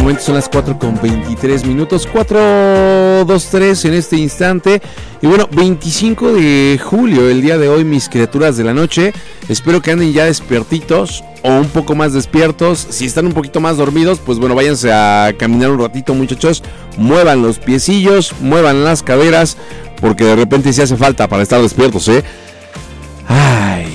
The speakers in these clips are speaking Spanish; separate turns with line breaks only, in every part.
momento son las 4:23, 4:23 en este instante. Y bueno, 25 de julio, el día de hoy, mis criaturas de la noche. Espero que anden ya despiertitos o un poco más despiertos. Si están un poquito más dormidos, pues bueno, váyanse a caminar un ratito, muchachos. Muevan los piecillos, muevan las caderas, porque de repente sí hace falta para estar despiertos, ¿eh? Ay.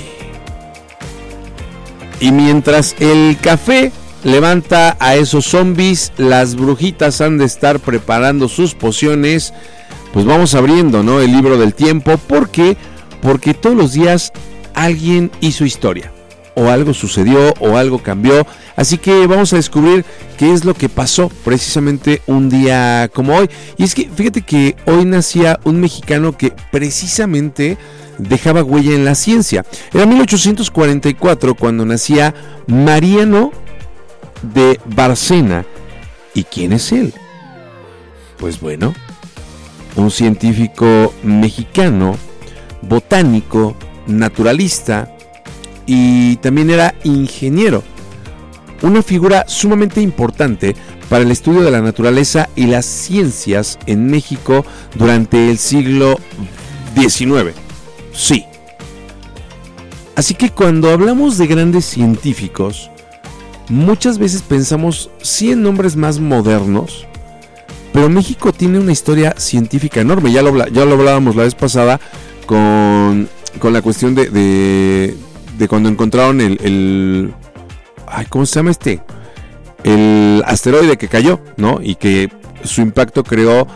Y mientras el café levanta a esos zombies, las brujitas han de estar preparando sus pociones. Pues vamos abriendo, ¿no?, el libro del tiempo. ¿Por qué? Porque todos los días alguien hizo historia, o algo sucedió, o algo cambió. Así que vamos a descubrir qué es lo que pasó precisamente un día como hoy. Y es que fíjate que hoy nacía un mexicano que precisamente dejaba huella en la ciencia. Era 1844 cuando nacía Mariano de Bárcena. ¿Y quién es él? Pues bueno, un científico mexicano, botánico, naturalista, y también era ingeniero. Una figura sumamente importante para el estudio de la naturaleza y las ciencias en México durante el siglo XIX. Sí. Así que cuando hablamos de grandes científicos, muchas veces pensamos sí en nombres más modernos, pero México tiene una historia científica enorme. Ya lo hablábamos la vez pasada con la cuestión de cuando encontraron ¿cómo se llama este? El asteroide que cayó, ¿no? Y que su impacto creó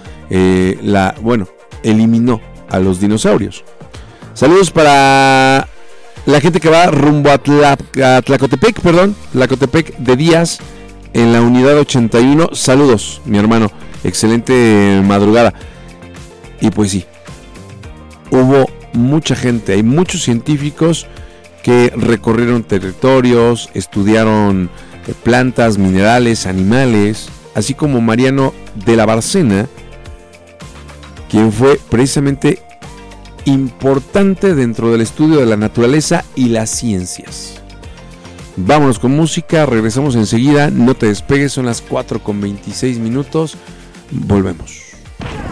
eliminó a los dinosaurios. Saludos para la gente que va rumbo a Tlacotepec de Díaz, en la unidad 81. Saludos, mi hermano. Excelente madrugada. Y pues sí, hubo mucha gente, hay muchos científicos que recorrieron territorios, estudiaron plantas, minerales, animales, así como Mariano de la Bárcena, quien fue precisamente importante dentro del estudio de la naturaleza y las ciencias. Vámonos con música, regresamos enseguida, no te despegues, son las 4:26, volvemos.